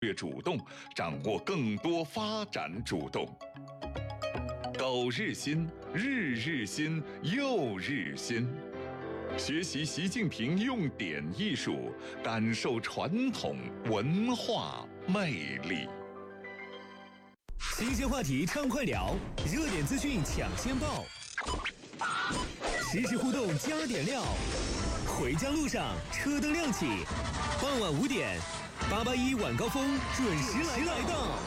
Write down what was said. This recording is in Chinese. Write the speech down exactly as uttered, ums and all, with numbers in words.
略主动，掌握更多发展主动。苟日新，日日新，又日新。学习习近平用典艺术，感受传统文化魅力。 新鲜话题畅快聊，热点资讯抢先报，实时互动加点料。回家路上车灯亮起，傍晚五点，八八一晚高峰准时来到。